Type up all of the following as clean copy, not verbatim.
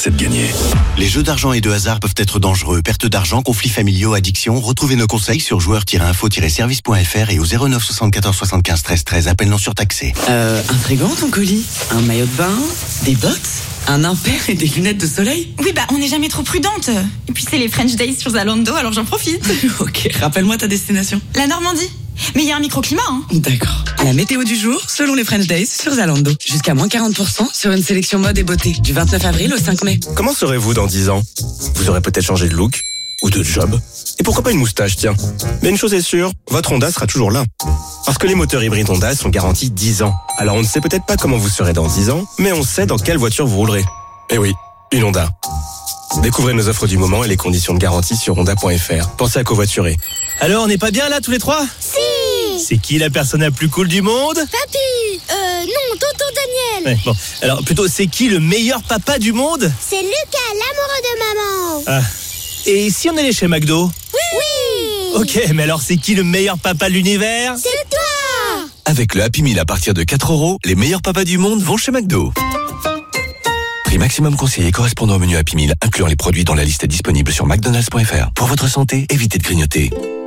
c'est de gagner. Les jeux d'argent et de hasard peuvent être dangereux. Perte d'argent, conflits familiaux, addiction. Retrouvez nos conseils sur joueurs-info-service.fr et au 09 74 75 13 13. Appel non surtaxé. Un frigo, ton colis, un maillot de bain, des bottes, un impair et des lunettes de soleil. Oui, on n'est jamais trop prudente. Et puis c'est les French Days sur Zalando, alors j'en profite. Ok, rappelle-moi ta destination. La Normandie. Mais il y a un microclimat, hein. D'accord. La météo du jour, selon les French Days sur Zalando. Jusqu'à moins 40% sur une sélection mode et beauté. Du 29 avril au 5 mai. Comment serez-vous dans 10 ans ? Vous aurez peut-être changé de look ou de job. Et pourquoi pas une moustache, tiens. Mais une chose est sûre, votre Honda sera toujours là. Parce que les moteurs hybrides Honda sont garantis 10 ans. Alors on ne sait peut-être pas comment vous serez dans 10 ans, mais on sait dans quelle voiture vous roulerez. Eh oui, une Honda. Découvrez nos offres du moment et les conditions de garantie sur honda.fr. Pensez à covoiturer. Alors, on n'est pas bien là tous les trois ? Si. C'est qui la personne la plus cool du monde ? Papy. Non, tonton Daniel. Ouais, bon. Alors, plutôt, c'est qui le meilleur papa du monde ? C'est Lucas, l'amoureux de maman. Ah. Et si on allait chez McDo ? Oui. Ok, mais alors c'est qui le meilleur papa de l'univers ? C'est toi. Avec le Happy Meal à partir de 4 €, les meilleurs papas du monde vont chez McDo. Prix maximum conseillé correspondant au menu Happy Meal, incluant les produits dans la liste disponible sur mcdonalds.fr. Pour votre santé, évitez de grignoter.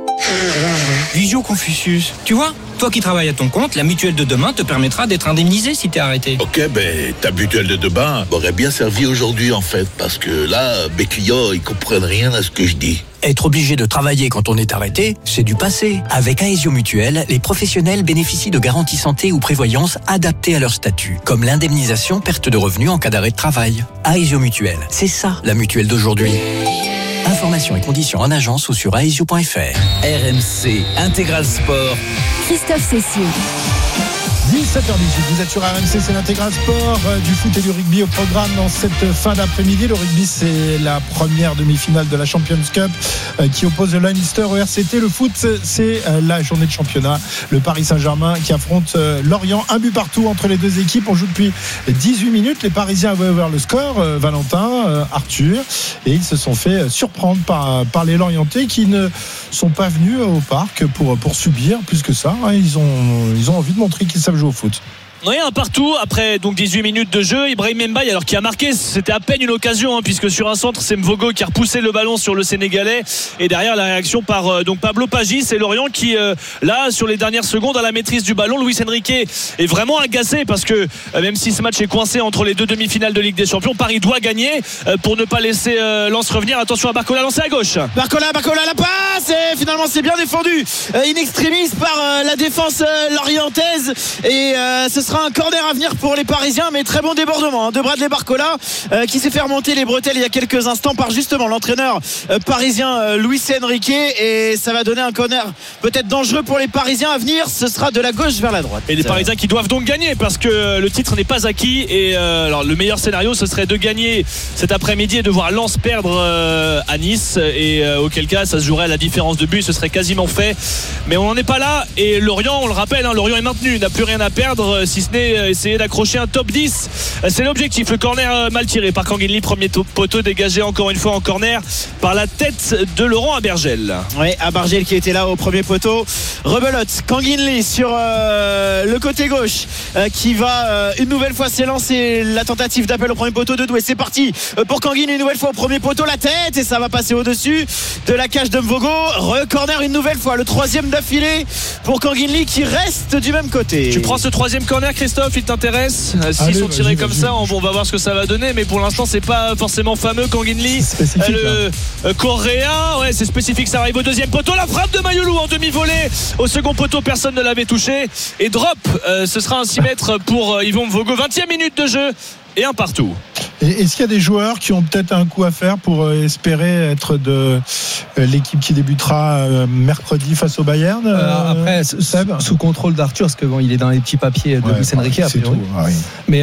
Visio Confucius, tu vois, toi qui travailles à ton compte, la mutuelle de demain te permettra d'être indemnisé si t'es arrêté. Ok, ta mutuelle de demain m'aurait bien servi aujourd'hui en fait, parce que là, mes clients, ils comprennent rien à ce que je dis. Être obligé de travailler quand on est arrêté, c'est du passé. Avec Aesio Mutuelle, les professionnels bénéficient de garanties santé ou prévoyance adaptées à leur statut, comme l'indemnisation perte de revenus en cas d'arrêt de travail. Aesio Mutuelle, c'est ça la mutuelle d'aujourd'hui. Informations et conditions en agence ou sur aesio.fr. RMC Intégral Sport. Christophe Cessieux. 17h18, vous êtes sur RMC, c'est l'intégral sport, du foot et du rugby au programme dans cette fin d'après-midi. Le rugby, c'est la première demi-finale de la Champions Cup qui oppose le Leinster au RCT. Le foot, c'est la journée de championnat. Le Paris Saint-Germain qui affronte Lorient, un but partout entre les deux équipes. On joue depuis 18 minutes. Les Parisiens avaient ouvert le score, Valentin, Arthur, et ils se sont fait surprendre par les Lorientais qui ne sont pas venus au parc pour subir plus que ça. Ils ont envie de montrer qu'ils savent jouer au foot. Oui, un partout après donc 18 minutes de jeu. Ibrahim Mbaye, alors qui a marqué, c'était à peine une occasion puisque sur un centre c'est Mvogo qui a repoussé le ballon sur le Sénégalais, et derrière la réaction par donc Pablo Pagis. C'est Lorient qui là sur les dernières secondes a la maîtrise du ballon. Luis Enrique est vraiment agacé parce que même si ce match est coincé entre les deux demi-finales de Ligue des Champions, Paris doit gagner pour ne pas laisser Lens revenir. Attention à Barcola, lancé à gauche. Barcola la passe, et finalement c'est bien défendu in extremis par la défense lorientaise, et ce sera un corner à venir pour les Parisiens, mais très bon débordement de Bradley Barcola qui s'est fait remonter les bretelles il y a quelques instants par justement l'entraîneur parisien Luis Enrique, et ça va donner un corner peut-être dangereux pour les Parisiens à venir. Ce sera de la gauche vers la droite. Et les Parisiens qui doivent donc gagner parce que le titre n'est pas acquis, et alors le meilleur scénario ce serait de gagner cet après-midi et de voir Lens perdre à Nice, et auquel cas ça se jouerait à la différence de but, ce serait quasiment fait, mais on n'en est pas là. Et Lorient, on le rappelle, Lorient est maintenu, n'a plus rien à perdre si ce n'est essayer d'accrocher un top 10, c'est l'objectif. Le corner mal tiré par Kanguinli, premier poteau dégagé encore une fois en corner par la tête de Laurent Abergel. Oui, Abergel qui était là au premier poteau. Rebelote, Kanguinli sur le côté gauche qui va une nouvelle fois s'élancer la tentative d'appel au premier poteau de Doué. C'est parti pour Kanguinli une nouvelle fois au premier poteau, la tête, et ça va passer au-dessus de la cage de Mvogo. Corner une nouvelle fois, le troisième d'affilée pour Kanguinli qui reste du même côté. Tu prends ce troisième corner, Christophe, il t'intéresse? S'ils sont tirés comme ça, on va voir ce que ça va donner, mais pour l'instant c'est pas forcément fameux. Kanguinli, le coréen, ouais, c'est spécifique. Ça arrive au deuxième poteau, la frappe de Mayolou en demi-volée au second poteau, personne ne l'avait touché, et drop, ce sera un 6 mètres pour Yvon Mvogo. 20e minute de jeu et un partout. Est-ce qu'il y a des joueurs qui ont peut-être un coup à faire pour espérer être de l'équipe qui débutera mercredi face au Bayern? Après, sous contrôle d'Arthur, parce que bon, il est dans les petits papiers de Luis Enrique. Oui. Mais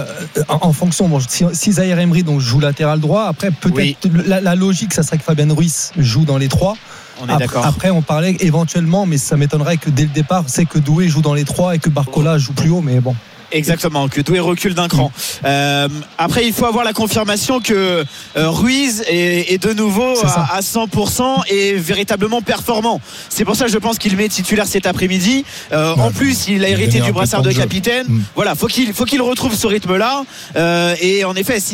en fonction, si Zahir Emery donc joue latéral droit, après peut-être la logique, ça serait que Fabien Ruiz joue dans les trois. Après, on parlait éventuellement, mais ça m'étonnerait que dès le départ, c'est que Doué joue dans les trois et que Barcola joue plus haut, mais bon. Exactement, que Doué recule d'un cran. Après, il faut avoir la confirmation que Ruiz est de nouveau à 100% et véritablement performant. C'est pour ça que je pense qu'il met titulaire cet après-midi. En plus, il a hérité du brassard de capitaine. Voilà, faut qu'il retrouve ce rythme-là. Et en effet,